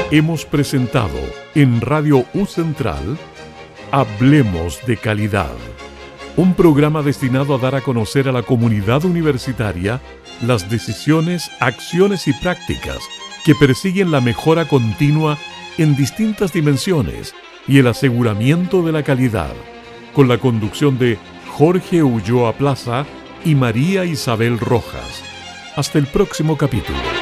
Hemos presentado en Radio U Central Hablemos de Calidad, un programa destinado a dar a conocer a la comunidad universitaria las decisiones, acciones y prácticas que persiguen la mejora continua en distintas dimensiones y el aseguramiento de la calidad, con la conducción de Jorge Ulloa Plaza y María Isabel Rojas. Hasta el próximo capítulo.